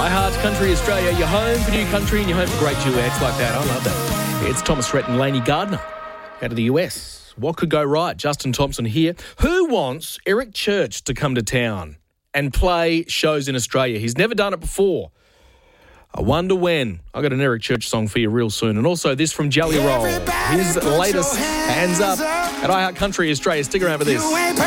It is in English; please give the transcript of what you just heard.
iHeart Country Australia, your home for new country and your home for great duets like that. I love that. It's Thomas Rhett and Lainey Gardner out of the US. What could go right? Justin Thompson here. Who wants Eric Church to come to town and play shows in Australia? He's never done it before. I wonder when. I got an Eric Church song for you real soon. And also this from Jelly Roll. His latest Hands Up at iHeart Country Australia. Stick around for this.